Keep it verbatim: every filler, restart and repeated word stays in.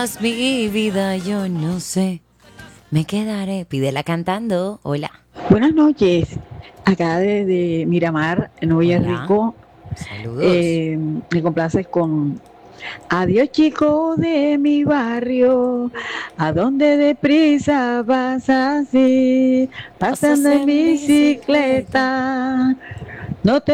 Mi vida, yo no sé. Me quedaré. Pídela cantando. Hola. Buenas noches, acá desde Miramar, en Nueva Hola. Rico. Saludos. Eh, me complaces con Adiós chico de mi barrio, ¿a dónde deprisa vas así? Pasas Pasando en en bicicleta. bicicleta, no te